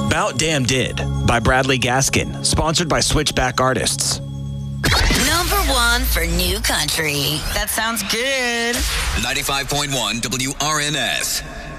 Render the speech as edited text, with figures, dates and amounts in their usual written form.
Bout Damn Did by Bradley Gaskin, sponsored by Switchback Artists. Number one for new country. That sounds good. 95.1 WRNS.